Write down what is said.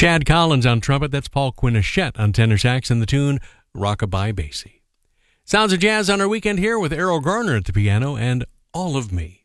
Chad Collins on trumpet. That's Paul Quinichette on tenor sax and the tune Rockabye Basie. Sounds of Jazz on our weekend here with Errol Garner at the piano and All of Me.